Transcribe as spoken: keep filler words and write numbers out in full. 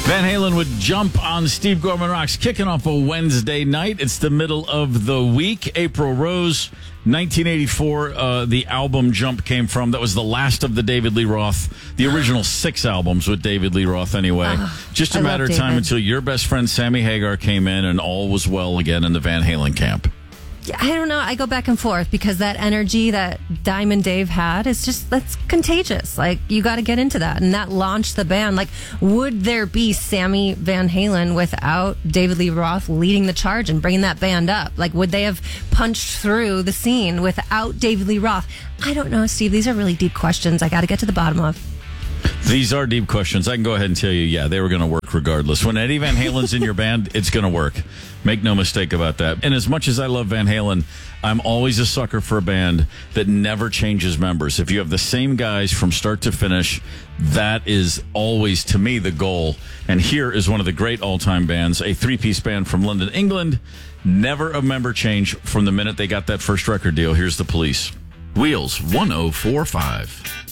Van Halen would jump on Steve Gorman Rocks, kicking off a Wednesday night. It's the middle of the week. April Rose, nineteen eighty-four, uh, the album Jump came from. That was the last of the David Lee Roth, the original six albums with David Lee Roth anyway. Oh, Just a I matter love of time David. until your best friend Sammy Hagar came in and all was well again in the Van Halen camp. I don't know. I go back and forth because that energy that Diamond Dave had is just, that's contagious. Like, you got to get into that. And that launched the band. Like, would there be Sammy Van Halen without David Lee Roth leading the charge and bringing that band up? Like, would they have punched through the scene without David Lee Roth? I don't know, Steve. These are really deep questions I got to get to the bottom of. These are deep questions. I can go ahead and tell you, yeah, they were going to work regardless. When Eddie Van Halen's in your band, it's going to work. Make no mistake about that. And as much as I love Van Halen, I'm always a sucker for a band that never changes members. If you have the same guys from start to finish, that is always, to me, the goal. And here is one of the great all-time bands, a three-piece band from London, England. Never a member change from the minute they got that first record deal. Here's the Police. Wheels one oh four five.